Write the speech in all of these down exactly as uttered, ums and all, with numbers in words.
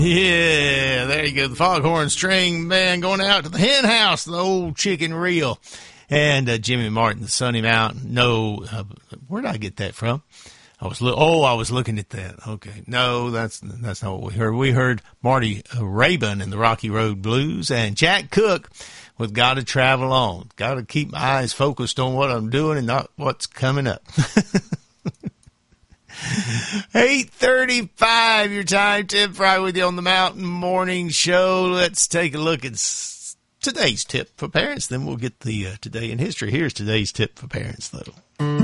Yeah, there you go. The Foghorn String Band going out to the hen house, the old chicken reel. And uh, Jimmy Martin, the Sunny Mountain. No, uh, where did I get that from? I was lo- oh, I was looking at that. Okay, no, that's that's not what we heard. We heard Marty Raybon and the Rocky Road Blues, and Jack Cook with "Got to Travel On." Got to keep my eyes focused on what I'm doing and not what's coming up. eight thirty-five, your time. Tim Fry with you on the Mountain Morning Show. Let's take a look at s- today's tip for parents. Then we'll get the uh, Today in History. Here's today's tip for parents, though.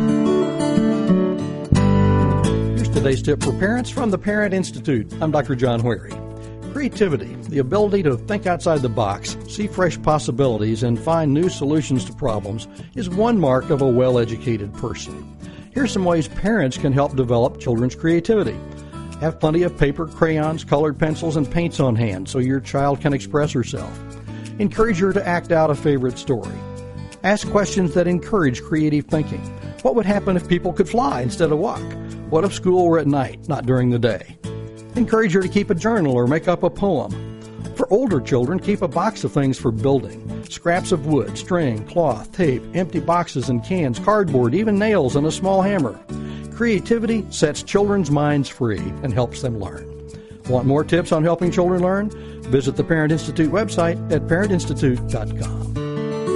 Here's today's tip for parents from the Parent Institute. I'm Doctor John Wherry. Creativity, the ability to think outside the box, see fresh possibilities, and find new solutions to problems, is one mark of a well-educated person. Here's some ways parents can help develop children's creativity. Have plenty of paper, crayons, colored pencils, and paints on hand so your child can express herself. Encourage her to act out a favorite story. Ask questions that encourage creative thinking. What would happen if people could fly instead of walk? What if school were at night, not during the day? Encourage her to keep a journal or make up a poem. For older children, keep a box of things for building. Scraps of wood, string, cloth, tape, empty boxes and cans, cardboard, even nails, and a small hammer. Creativity sets children's minds free and helps them learn. Want more tips on helping children learn? Visit the Parent Institute website at parent institute dot com.